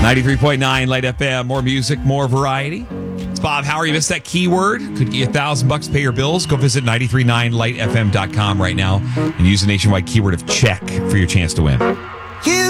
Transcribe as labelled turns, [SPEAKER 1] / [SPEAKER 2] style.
[SPEAKER 1] 93.9 Light FM, more music, more variety. It's Bob Howard. You missed that keyword. Could get you $1,000 to pay your bills. Go visit 939lightfm.com right now and use the nationwide keyword of check for your chance to win.